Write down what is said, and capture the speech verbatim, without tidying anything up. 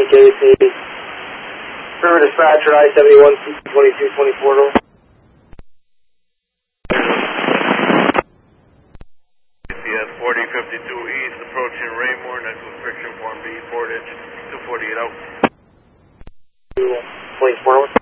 Casey. River dispatcher, I seventy-one, C twenty-two twenty-four. C S forty fifty-two East, approaching Raymore, next with friction form B, Portage, two forty-eight out. twenty-four.